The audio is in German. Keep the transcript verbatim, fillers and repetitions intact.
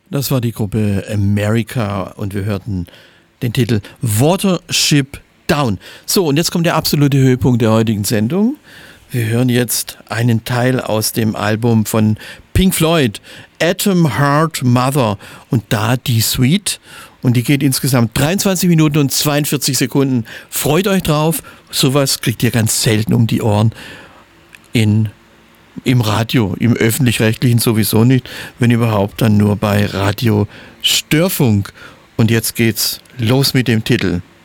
Das war die Gruppe America und wir hörten den Titel Watership Down. So, und jetzt kommt der absolute Höhepunkt der heutigen Sendung. Wir hören jetzt einen Teil aus dem Album von Pink Floyd, Atom Heart Mother, und da die Suite. Und die geht insgesamt dreiundzwanzig Minuten und zweiundvierzig Sekunden. Freut euch drauf. Sowas kriegt ihr ganz selten um die Ohren in im Radio, im Öffentlich-Rechtlichen sowieso nicht, wenn überhaupt dann nur bei Radio Störfunk. Und jetzt geht's los mit dem Titel.